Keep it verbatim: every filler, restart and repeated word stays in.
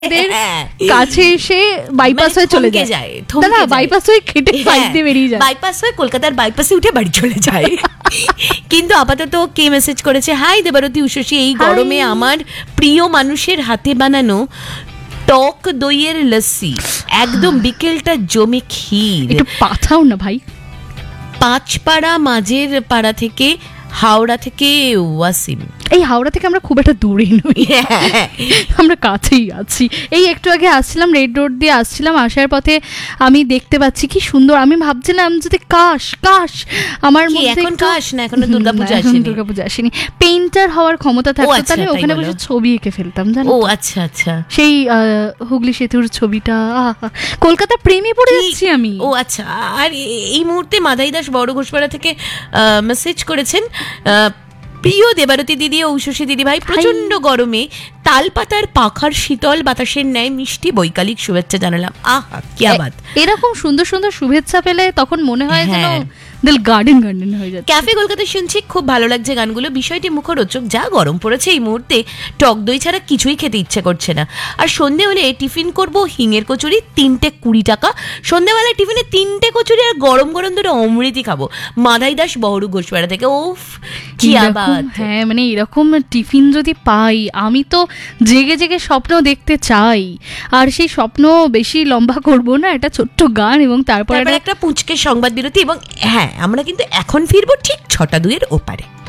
কাছে এসে বাইপাস হয়ে চলে যায়, না বাইপাস হয়ে কেটে বাইক দিয়ে বেরিয়ে যায়, বাইপাস হয়ে কলকাতার বাইপাসে উঠে বাড়ি চলে যায়। কিন্তু আপাতত কে মেসেজ করেছে, হাই দেবারতী উষসী, এই গরমে আমার প্রিয় মানুষের হাতে বানানো টক দইয়ের লস্যি, একদম বিকেলটা জমে ক্ষীর, একটু পাঠাও না ভাই। পাঁচপাড়া মাঝের পাড়া থেকে, হাওড়া থেকে ওয়াসিম। এই হাওড়া থেকে আমরা খুব একটা দূরে নই, আমরা কাছেই আছি। এই একটু আগে আসছিলাম, রেড রোড দিয়ে আসছিলাম, আসার পথে আমি দেখতে পাচ্ছি কি সুন্দর, আমি ভাবছিলাম যদি কাশ কাশ আমার মধ্যে এখন কাশ না, এখনো দুর্গাপূজা আসেনি, দুর্গাপূজা আসেনি, পেইন্টার হওয়ার ক্ষমতা থাকতো তাহলে ওখানে বসে ছবি এঁকে ফেলতাম, জানো? ও আচ্ছা আচ্ছা, সেই হুগলি সেতুর ছবিটা, কলকাতা প্রেমে পড়ে যাচ্ছি আমি। ও আচ্ছা। আর এই মুহূর্তে মাদাই দাস বড় ঘোষপাড়া থেকে মেসেজ করেছেন, প্রিয় দেবারতী দিদি ও উষসী দিদি ভাই, প্রচন্ড গরমে তালপাতার পাখার শীতল বাতাসের ন্যায় মিষ্টি বৈকালিক শুভেচ্ছা জানালাম। আহা কি আবাদ! এরকম সুন্দর সুন্দর শুভেচ্ছা পেলে তখন মনে হয় যেন দিল গার্ডেন গার্ডেন হয়ে যাচ্ছে। ক্যাফে কলকাতা শুনছি, খুব ভালো লাগছে গানগুলো, বিষয়টি মুখরোচক, যা গরম পড়েছে এই মুহূর্তে টক দই ছাড়া কিছুই খেতে ইচ্ছে করছে না। আর সন্ধে হলে টিফিন করব হিঙের কচুরি, তিনটে কুড়ি টাকা, সন্ধ্যেবেলায় টিফিনে তিনটে কচুরি আর গরম গরম ধরে অমৃতি খাবো। মাদাই দাস বহরু ঘোষপাড়া থেকে। ওফ কি আবাদ! হ্যাঁ মানে এরকম টিফিন যদি পাই, আমি তো জেগে জেগে স্বপ্ন দেখতে চাই, আর সেই স্বপ্ন বেশি লম্বা করব না, একটা ছোট্ট গান এবং তারপর একটা পুচকে সংবাদ বিরতি, এবং হ্যাঁ আমরা কিন্তু এখন ফিরবো ঠিক ছটা দুইয়ের ওপারে।